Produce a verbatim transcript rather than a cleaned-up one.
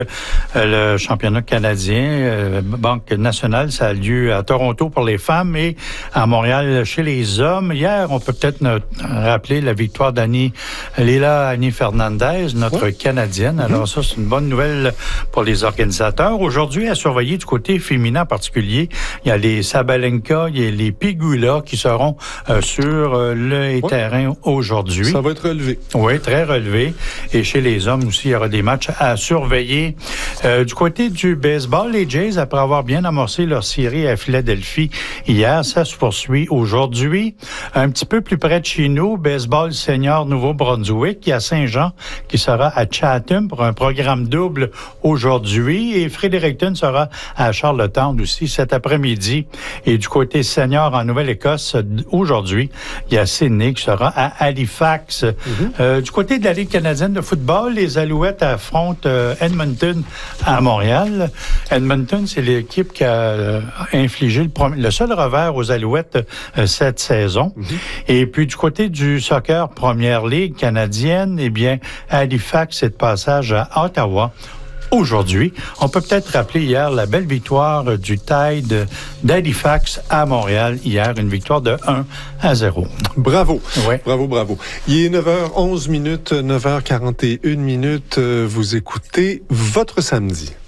Le championnat canadien, euh, Banque nationale, ça a lieu à Toronto pour les femmes et à Montréal chez les hommes. Hier, on peut peut-être nous rappeler la victoire d'Annie, Leila Annie Fernandez, notre oui. Canadienne. Alors ça, c'est une bonne nouvelle pour les organisateurs. Aujourd'hui, à surveiller du côté féminin en particulier, il y a les Sabalenka, il y a les Pegula qui seront euh, sur euh, le oui. terrain aujourd'hui. Ça va être relevé. Oui, très relevé. Et chez les hommes aussi, il y aura des matchs à surveiller. Euh, du côté du baseball, les Jays, après avoir bien amorcé leur série à Philadelphie hier, ça se poursuit aujourd'hui. Un petit peu plus près de chez nous, baseball senior Nouveau-Brunswick, il y a Saint-Jean qui sera à Chatham pour un programme double aujourd'hui et Fredericton sera à Charlottetown aussi cet après-midi. Et du côté senior en Nouvelle-Écosse, aujourd'hui, il y a Sydney qui sera à Halifax. Mm-hmm. Euh, du côté de la Ligue canadienne de football, les Alouettes affrontent euh, Edmonton à Montréal. Edmonton, c'est l'équipe qui a euh, infligé le, premier, le seul revers aux Alouettes euh, cette saison. Mm-hmm. Et puis, du côté du soccer Première Ligue canadienne, eh bien, Halifax est de passage à Ottawa. Aujourd'hui, on peut peut-être rappeler hier la belle victoire du Tide d'Halifax à Montréal. Hier, une victoire de un à zéro. Bravo. Ouais. Bravo, bravo. Il est neuf heures onze minutes, neuf heures quarante et une minutes. Vous écoutez Votre Samedi.